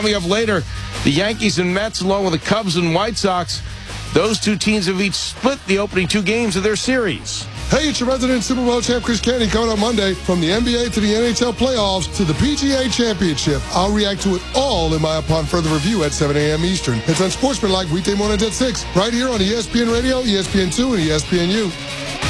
Coming up later, the Yankees and Mets, along with the Cubs and White Sox, those two teams have each split the opening 2 games of their series. Hey, it's your resident Super Bowl champ, Chris Canty, coming up Monday. From the NBA to the NHL playoffs to the PGA Championship, I'll react to it all in my Upon Further Review at 7 a.m. Eastern. It's Unsportsmanlike, weekday mornings at 6, right here on ESPN Radio, ESPN2, and ESPNU.